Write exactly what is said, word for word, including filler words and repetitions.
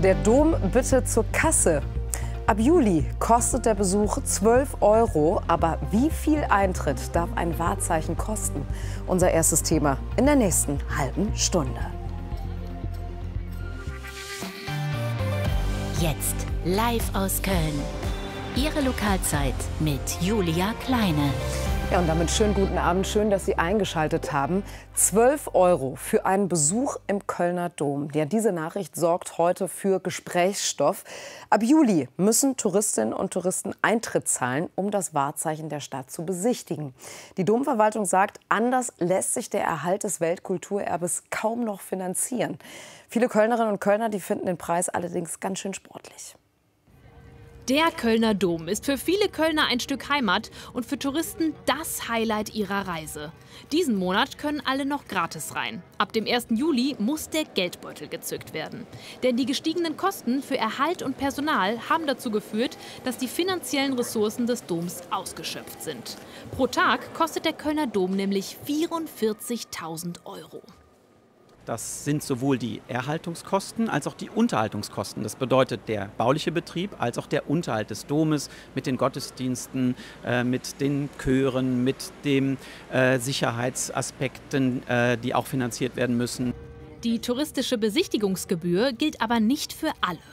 Der Dom bitte zur Kasse. Ab Juli kostet der Besuch zwölf Euro. Aber wie viel Eintritt darf ein Wahrzeichen kosten? Unser erstes Thema in der nächsten halben Stunde. Jetzt live aus Köln. Ihre Lokalzeit mit Julia Kleine. Ja, und damit schönen guten Abend. Schön, dass Sie eingeschaltet haben. zwölf Euro für einen Besuch im Kölner Dom. Ja, diese Nachricht sorgt heute für Gesprächsstoff. Ab Juli müssen Touristinnen und Touristen Eintritt zahlen, um das Wahrzeichen der Stadt zu besichtigen. Die Domverwaltung sagt, anders lässt sich der Erhalt des Weltkulturerbes kaum noch finanzieren. Viele Kölnerinnen und Kölner, die finden den Preis allerdings ganz schön sportlich. Der Kölner Dom ist für viele Kölner ein Stück Heimat und für Touristen das Highlight ihrer Reise. Diesen Monat können alle noch gratis rein. Ab dem ersten Juli muss der Geldbeutel gezückt werden. Denn die gestiegenen Kosten für Erhalt und Personal haben dazu geführt, dass die finanziellen Ressourcen des Doms ausgeschöpft sind. Pro Tag kostet der Kölner Dom nämlich vierundvierzigtausend Euro. Das sind sowohl die Erhaltungskosten als auch die Unterhaltungskosten. Das bedeutet der bauliche Betrieb als auch der Unterhalt des Domes mit den Gottesdiensten, äh, mit den Chören, mit den äh, Sicherheitsaspekten, äh, die auch finanziert werden müssen. Die touristische Besichtigungsgebühr gilt aber nicht für alle.